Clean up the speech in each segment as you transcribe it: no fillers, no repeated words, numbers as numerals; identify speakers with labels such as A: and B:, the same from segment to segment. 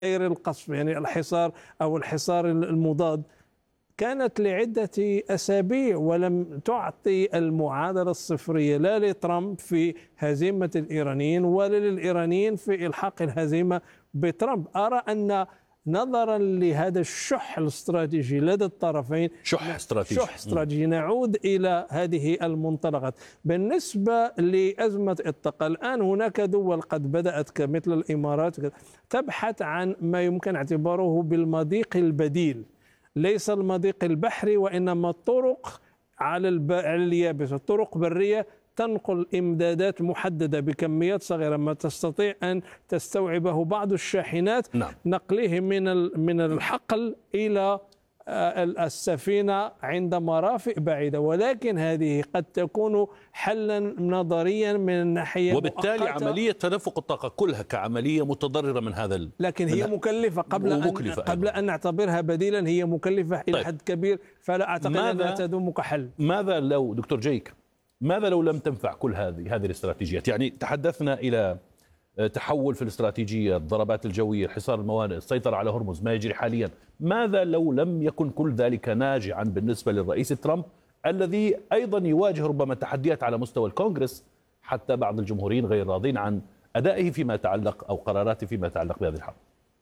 A: غير القصف، يعني الحصار أو الحصار المضاد، كانت لعدة أسابيع ولم تعطي المعادلة الصفرية لا لترامب في هزيمة الإيرانيين ولا للإيرانيين في إلحاق الهزيمة بترامب. أرى أن نظرا لهذا الشح الاستراتيجي لدى الطرفين، شح استراتيجي نعود إلى هذه المنطلقات. بالنسبة لأزمة الطاقة، الآن هناك دول قد بدأت كمثل الإمارات تبحث عن ما يمكن اعتباره بالمضيق البديل، ليس المضيق البحري وإنما الطرق على اليابسة، طرق برية تنقل إمدادات محددة بكميات صغيرة ما تستطيع أن تستوعبه بعض الشاحنات.
B: نعم.
A: نقله من الحقل إلى السفينة عند مرافق بعيدة، ولكن هذه قد تكون حلا نظريا من الناحية
B: وبالتالي
A: مؤقتة،
B: عملية تدفق الطاقة كلها كعملية متضررة من هذا
A: لكن هي مكلفة قبل أن نعتبرها بديلا، هي مكلفة إلى حد كبير، فلا أعتقد أنها تدوم كحل.
B: ماذا لو دكتور جيك، ماذا لو لم تنفع كل هذه الاستراتيجيات؟ يعني تحدثنا إلى تحول في الاستراتيجية، الضربات الجوية، حصار الموانئ، السيطرة على هرمز، ما يجري حاليا. ماذا لو لم يكن كل ذلك ناجعا بالنسبة للرئيس ترامب الذي أيضا يواجه ربما تحديات على مستوى الكونغرس، حتى بعض الجمهوريين غير راضين عن أدائه فيما يتعلق أو قراراته فيما يتعلق بهذه الحرب؟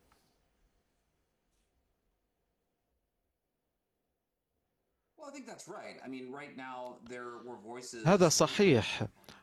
C: هذا صحيح.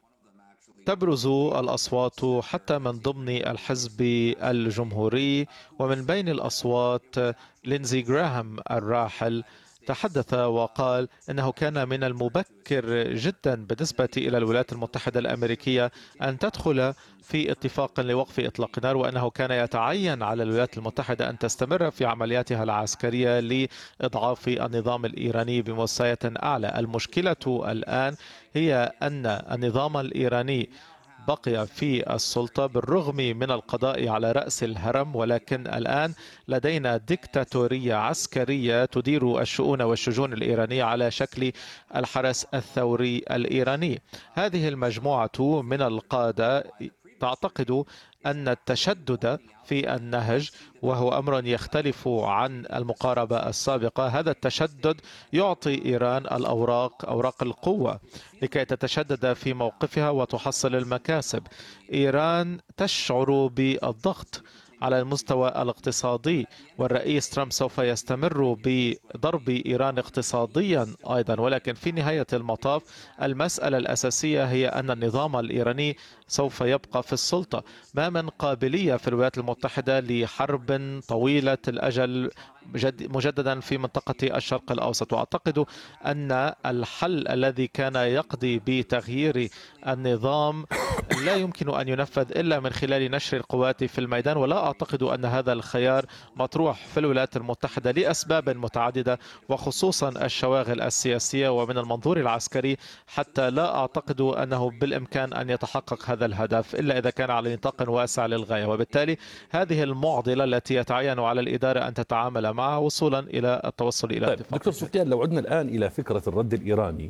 C: تبرز الأصوات حتى من ضمن الحزب الجمهوري، ومن بين الأصوات لينزي غراهام الراحل تحدث وقال إنه كان من المبكر جدا بالنسبة إلى الولايات المتحدة الأمريكية أن تدخل في اتفاق لوقف إطلاق النار، وأنه كان يتعين على الولايات المتحدة أن تستمر في عملياتها العسكرية لإضعاف النظام الإيراني بمستويات أعلى. المشكلة الآن هي أن النظام الإيراني بقي في السلطة بالرغم من القضاء على رأس الهرم، ولكن الآن لدينا ديكتاتورية عسكرية تدير الشؤون والشجون الإيرانية على شكل الحرس الثوري الإيراني. هذه المجموعة من القادة تعتقد أن التشدد في النهج، وهو أمر يختلف عن المقاربة السابقة، هذا التشدد يعطي إيران أوراق القوة لكي تتشدد في موقفها وتحصل المكاسب. إيران تشعر بالضغط على المستوى الاقتصادي، والرئيس ترامب سوف يستمر بضرب إيران اقتصاديا أيضا، ولكن في نهاية المطاف المسألة الأساسية هي أن النظام الإيراني سوف يبقى في السلطة. ما من قابلية في الولايات المتحدة لحرب طويلة الأجل مجددا في منطقة الشرق الأوسط، وأعتقد أن الحل الذي كان يقضي بتغيير النظام لا يمكن أن ينفذ إلا من خلال نشر القوات في الميدان، ولا أعتقد أن هذا الخيار مطروح في الولايات المتحدة لأسباب متعددة، وخصوصا الشواغل السياسية ومن المنظور العسكري، حتى لا أعتقد أنه بالإمكان أن يتحقق هذا الهدف إلا إذا كان على نطاق واسع للغاية. وبالتالي هذه المعضلة التي يتعين على الإدارة أن تتعامل معها وصولا إلى التوصل إلى اتفاق.
B: دكتور سفيان، لو عدنا الآن إلى فكرة الرد الإيراني،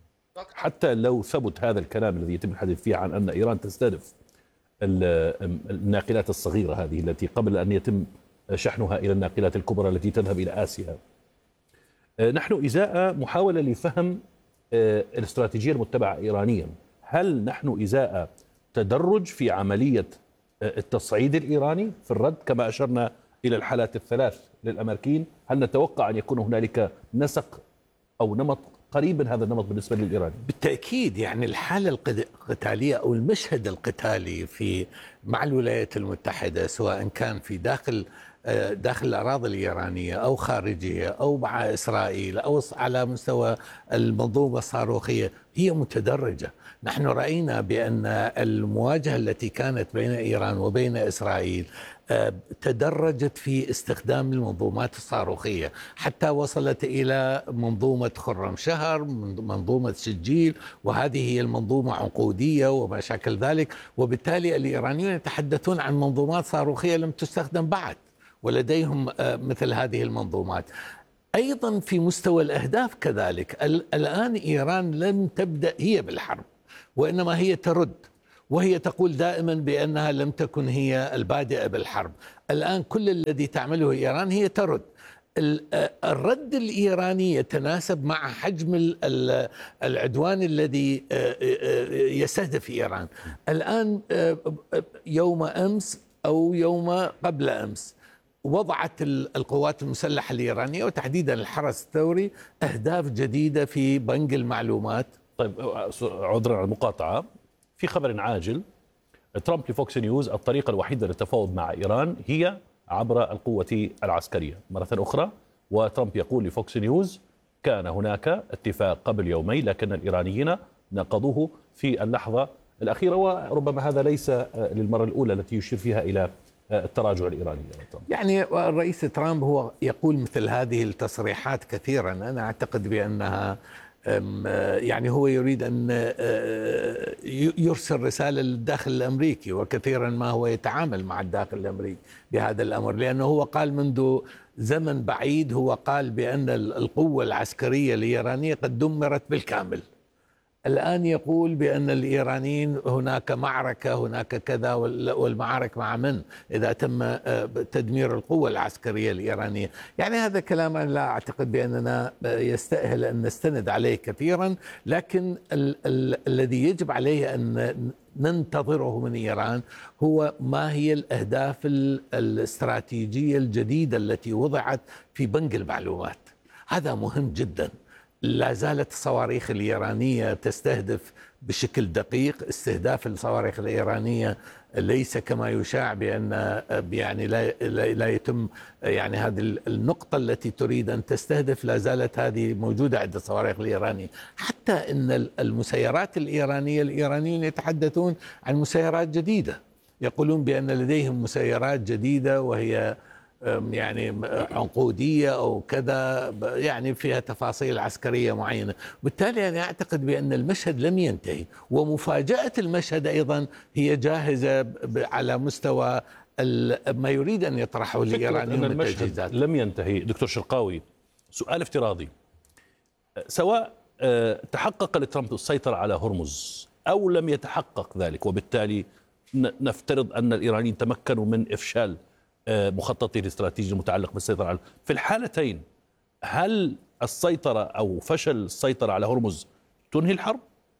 B: حتى لو ثبت هذا الكلام الذي يتم الحديث فيه عن أن إيران تستهدف الناقلات الصغيرة هذه التي قبل أن يتم شحنها إلى الناقلات الكبرى التي تذهب إلى آسيا، نحن إزاء محاولة لفهم الاستراتيجية المتبعة إيرانيا، هل نحن إزاء تدرج في عملية التصعيد الإيراني في الرد كما أشرنا إلى الحالات الثلاث للأمريكيين؟ هل نتوقع أن يكون هنالك نسق أو نمط قريب من هذا النمط بالنسبة للإيراني؟
D: بالتأكيد، يعني الحالة القتالية أو المشهد القتالي مع الولايات المتحدة، سواء كان في داخل الأراضي الإيرانية أو خارجها أو مع إسرائيل أو على مستوى المنظومة الصاروخية، هي متدرجة. نحن رأينا بأن المواجهة التي كانت بين إيران وبين إسرائيل تدرجت في استخدام المنظومات الصاروخية، حتى وصلت إلى منظومة خرم شهر، منظومة سجيل، وهذه هي المنظومة عقودية وما شاكل ذلك. وبالتالي الإيرانيون يتحدثون عن منظومات صاروخية لم تستخدم بعد، ولديهم مثل هذه المنظومات. أيضا في مستوى الأهداف كذلك، الآن إيران لم تبدأ هي بالحرب، وإنما هي ترد، وهي تقول دائما بأنها لم تكن هي البادئة بالحرب. الآن كل الذي تعمله إيران هي ترد. الرد الإيراني يتناسب مع حجم العدوان الذي يستهدف إيران. الآن يوم أمس أو يوم قبل أمس وضعت القوات المسلحة الإيرانية وتحديدا الحرس الثوري أهداف جديدة في بنك المعلومات.
B: طيب عذرا على المقاطعة، في خبر عاجل، ترامب لفوكس نيوز: الطريقة الوحيدة للتفاوض مع إيران هي عبر القوة العسكرية مرة أخرى. وترامب يقول لفوكس نيوز: كان هناك اتفاق قبل يومين لكن الإيرانيين نقضوه في اللحظة الأخيرة. وربما هذا ليس للمرة الأولى التي يشير فيها إلى التراجع الإيراني.
D: يعني الرئيس ترامب هو يقول مثل هذه التصريحات كثيرا. أنا أعتقد بأنها يعني هو يريد أن يرسل رسالة للداخل الأمريكي، وكثيرا ما هو يتعامل مع الداخل الأمريكي بهذا الأمر، لأنه هو قال منذ زمن بعيد، هو قال بأن القوة العسكرية الإيرانية قد دمرت بالكامل. الآن يقول بأن الإيرانيين هناك معركة، هناك كذا، والمعارك مع من إذا تم تدمير القوة العسكرية الإيرانية. يعني هذا كلام أنا لا أعتقد بأننا يستأهل أن نستند عليه كثيرا، لكن الذي يجب عليه أن ننتظره من إيران هو ما هي الأهداف الاستراتيجية الجديدة التي وضعت في بنك المعلومات. هذا مهم جدا. لا زالت الصواريخ الإيرانية تستهدف بشكل دقيق. استهداف الصواريخ الإيرانية ليس كما يشاع بأن يعني لا يتم، يعني هذه النقطة التي تريد أن تستهدف لا زالت هذه موجودة عند الصواريخ الإيرانية. حتى أن المسيرات الإيرانية، الإيرانيين يتحدثون عن مسيرات جديدة، يقولون بأن لديهم مسيرات جديدة وهي يعني عنقودية أو كذا، يعني فيها تفاصيل عسكرية معينة. بالتالي أنا أعتقد بأن المشهد لم ينتهي، ومفاجأة المشهد أيضا هي جاهزة على مستوى ما يريد أن يطرحه الإيرانيين من التجهيزات.
B: لم ينتهي. دكتور شرقاوي، سؤال افتراضي: سواء تحقق لترامب السيطرة على هرمز أو لم يتحقق ذلك، وبالتالي نفترض أن الإيرانيين تمكنوا من إفشال مخططه الاستراتيجي المتعلق بالسيطرة على، في الحالتين هل السيطرة أو فشل السيطرة على هرمز تنهي الحرب؟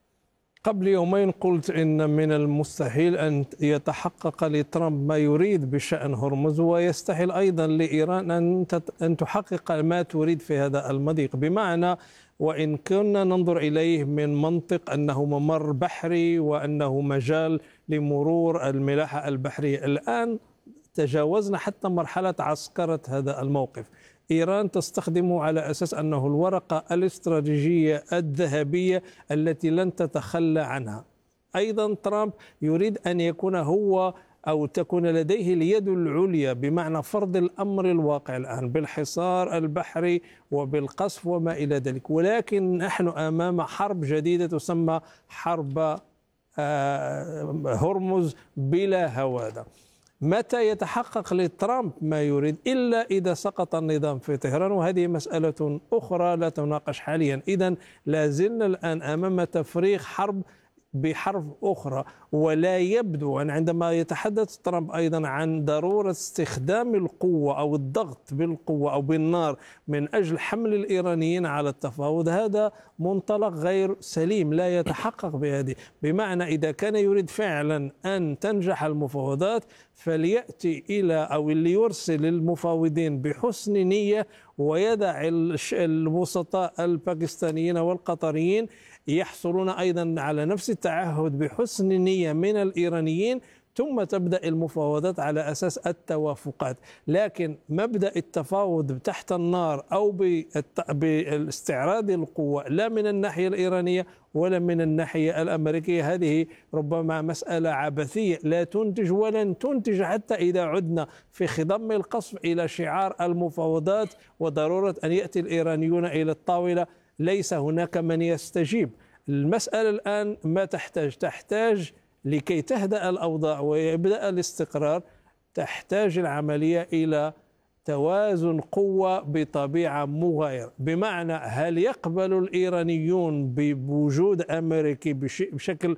A: قبل يومين قلت إن من المستحيل أن يتحقق لترامب ما يريد بشأن هرمز، ويستحيل أيضا لإيران أن تحقق ما تريد في هذا المضيق. بمعنى وإن كنا ننظر إليه من منطق أنه ممر بحري وأنه مجال لمرور الملاحة البحرية، الآن تجاوزنا حتى مرحلة عسكرة هذا الموقف. إيران تستخدمه على أساس أنه الورقة الاستراتيجية الذهبية التي لن تتخلى عنها. أيضا ترامب يريد أن يكون هو أو تكون لديه اليد العليا، بمعنى فرض الأمر الواقع الآن بالحصار البحري وبالقصف وما إلى ذلك. ولكن نحن أمام حرب جديدة تسمى حرب هرمز بلا هوادة. متى يتحقق لترامب ما يريد؟ إلا إذا سقط النظام في طهران، وهذه مسألة أخرى لا تناقش حاليا. إذن لا زلنا الآن أمام تفريغ حرب بحرب أخرى. ولا يبدو أن عندما يتحدث ترامب أيضا عن ضرورة استخدام القوة أو الضغط بالقوة أو بالنار من أجل حمل الإيرانيين على التفاوض، هذا منطلق غير سليم لا يتحقق بهذه. بمعنى إذا كان يريد فعلا أن تنجح المفاوضات فليأتي إلى أو اللي يرسل المفاوضين بحسن نية، ويدع الوسطاء الباكستانيين والقطريين يحصلون أيضا على نفس التعهد بحسن نية من الإيرانيين، ثم تبدأ المفاوضات على أساس التوافقات. لكن مبدأ التفاوض تحت النار أو باستعراض القوة لا من الناحية الإيرانية ولا من الناحية الأمريكية، هذه ربما مسألة عبثية لا تنتج ولن تنتج حتى إذا عدنا في خضم القصف إلى شعار المفاوضات وضرورة أن يأتي الإيرانيون إلى الطاولة. ليس هناك من يستجيب. المسألة الآن ما تحتاج لكي تهدأ الأوضاع ويبدأ الاستقرار، تحتاج العملية إلى توازن قوة بطبيعة مغايرة. بمعنى هل يقبل الإيرانيون بوجود أمريكي بشكل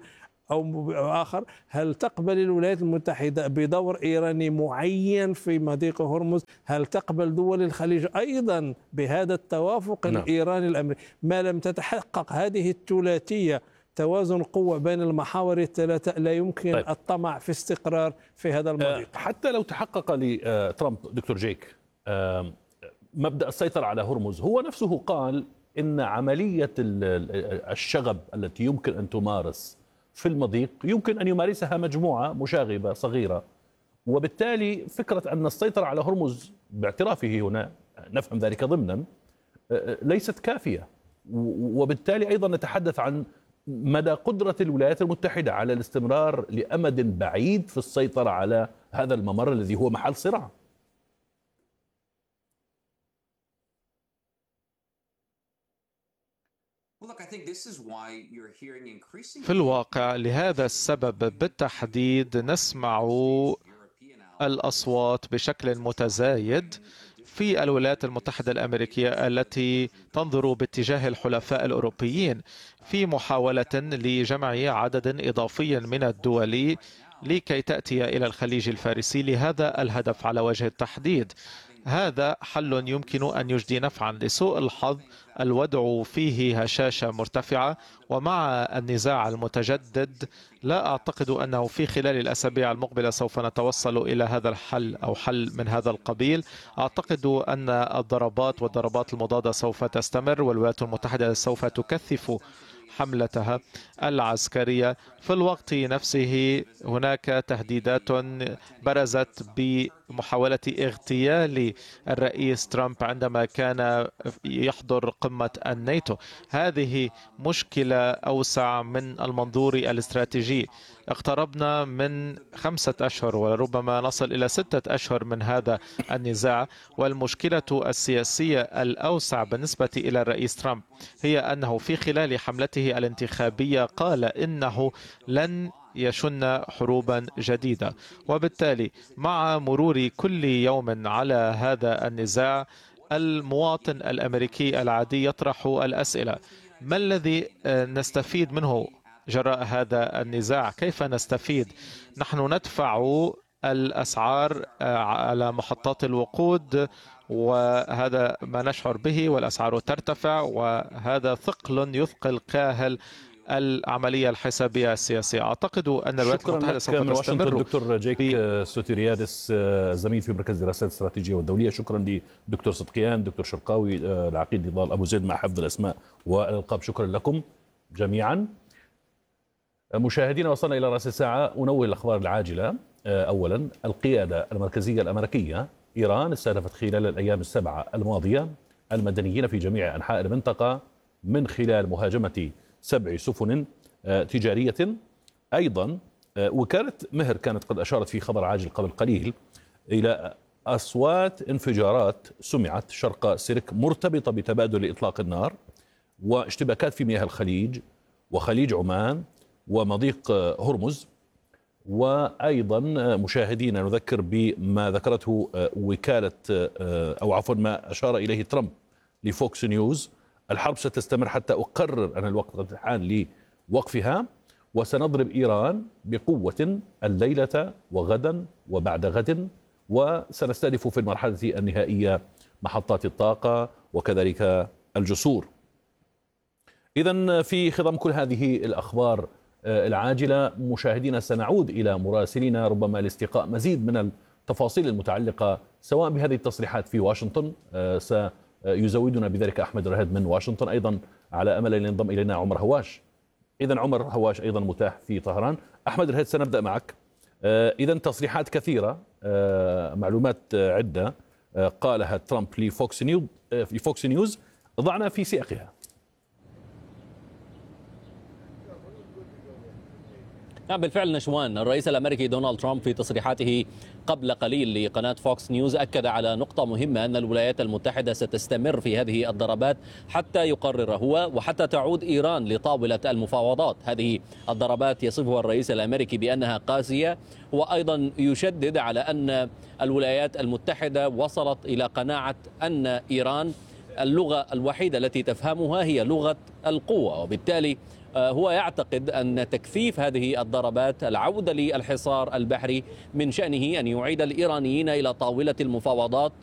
A: أو آخر، هل تقبل الولايات المتحدة بدور إيراني معين في مضيق هرمز؟ هل تقبل دول الخليج أيضا بهذا التوافق الإيراني الأمريكي؟ ما لم تتحقق هذه الثلاثية، توازن قوة بين المحاور الثلاثة، لا يمكن الطمع في استقرار في هذا المضيق.
B: حتى لو تحقق لترامب دكتور جيك مبدأ السيطرة على هرمز، هو نفسه قال إن عملية الشغب التي يمكن أن تمارس في المضيق يمكن أن يمارسها مجموعة مشاغبة صغيرة، وبالتالي فكرة أن السيطرة على هرمز باعترافه هنا نفهم ذلك ضمنا ليست كافية. وبالتالي أيضا نتحدث عن مدى قدرة الولايات المتحدة على الاستمرار لأمد بعيد في السيطرة على هذا الممر الذي هو محل صراع.
C: في الواقع لهذا السبب بالتحديد نسمع الأصوات بشكل متزايد في الولايات المتحدة الأمريكية التي تنظر باتجاه الحلفاء الأوروبيين في محاولة لجمع عدد إضافي من الدول لكي تأتي إلى الخليج الفارسي لهذا الهدف على وجه التحديد. هذا حل يمكن أن يجدي نفعا. لسوء الحظ الوضع فيه هشاشة مرتفعة، ومع النزاع المتجدد لا أعتقد أنه في خلال الأسابيع المقبلة سوف نتوصل إلى هذا الحل أو حل من هذا القبيل. أعتقد أن الضربات والضربات المضادة سوف تستمر، والولايات المتحدة سوف تكثف حملتها العسكرية. في الوقت نفسه هناك تهديدات برزت بمحاولة اغتيال الرئيس ترامب عندما كان يحضر قمة الناتو. هذه مشكلة أوسع من المنظور الاستراتيجي. اقتربنا من 5 أشهر وربما نصل إلى 6 أشهر من هذا النزاع، والمشكلة السياسية الأوسع بالنسبة إلى الرئيس ترامب هي أنه في خلال حملته الانتخابية قال إنه لن يشن حروبا جديدة، وبالتالي مع مرور كل يوم على هذا النزاع المواطن الأمريكي العادي يطرح الأسئلة: ما الذي نستفيد منه جراء هذا النزاع؟ كيف نستفيد؟ نحن ندفع الأسعار على محطات الوقود، وهذا ما نشعر به، والأسعار ترتفع، وهذا ثقل يثقل كاهل العملية الحسابية السياسية. أعتقد أن الولايات المتحدة سوف تستمر.
B: دكتور جيك سوتيريادس، زميل في مركز الدراسات الاستراتيجية والدولية. شكرا لدكتور صدقيان، دكتور شرقاوي، العقيد نضال أبو زيد مع حفظ الأسماء والألقاب. شكرا لكم جميعا. مشاهدينا، وصلنا إلى رأس الساعة. أنوه الأخبار العاجلة. أولا، القيادة المركزية الأمريكية: إيران استهدفت خلال الأيام السبعة الماضية المدنيين في جميع أنحاء المنطقة من خلال مهاجمة 7 سفن تجارية. أيضا وكالة مهر كانت قد أشارت في خبر عاجل قبل قليل إلى أصوات انفجارات سمعت شرق سيرك مرتبطة بتبادل إطلاق النار واشتباكات في مياه الخليج وخليج عمان ومضيق هرمز. وأيضا مشاهدينا نذكر بما ذكرته وكالة أو عفوا ما أشار إليه ترامب لفوكس نيوز: الحرب ستستمر حتى أقرر أن الوقت قد حان لوقفها، وسنضرب إيران بقوة الليلة وغدا وبعد غد، وسنستهدف في المرحلة النهائية محطات الطاقة وكذلك الجسور. إذن في خضم كل هذه الأخبار العاجلة مشاهدينا سنعود إلى مراسلين ربما لاستقاء مزيد من التفاصيل المتعلقة سواء بهذه التصريحات في واشنطن، سيزودنا بذلك أحمد رهاد من واشنطن، أيضا على أمل أن ينضم إلينا عمر هواش. إذن عمر هواش أيضا متاح في طهران. أحمد رهاد، سنبدأ معك. إذن تصريحات كثيرة، معلومات عدة قالها ترامب لفوكس نيوز، ضعنا في سياقها.
E: نعم بالفعل نشوان، الرئيس الأمريكي دونالد ترامب في تصريحاته قبل قليل لقناة فوكس نيوز أكد على نقطة مهمة: أن الولايات المتحدة ستستمر في هذه الضربات حتى يقرر هو وحتى تعود إيران لطاولة المفاوضات. هذه الضربات يصفها الرئيس الأمريكي بأنها قاسية، وأيضا يشدد على أن الولايات المتحدة وصلت إلى قناعة أن إيران اللغة الوحيدة التي تفهمها هي لغة القوة، وبالتالي هو يعتقد أن تكثيف هذه الضربات، العودة للحصار البحري، من شأنه أن يعيد الإيرانيين إلى طاولة المفاوضات